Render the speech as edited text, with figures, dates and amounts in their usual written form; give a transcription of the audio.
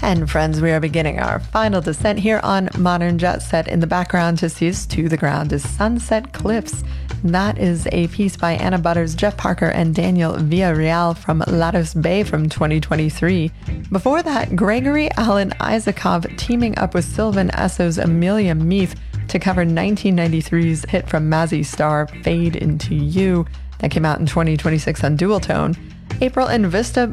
And friends, we are beginning our final descent here on Modern Jet Set. In the background to see us to the ground is Sunset Cliffs. That is a piece by Anna Butters, Jeff Parker, and Daniel Villarreal from Lados Bay from 2023. Before that, Gregory Alan Isakov teaming up with Sylvan Esso's Amelia Meath to cover 1993's hit from Mazzy Star, Fade Into You. That came out in 2026 on Dual Tone. April and Vista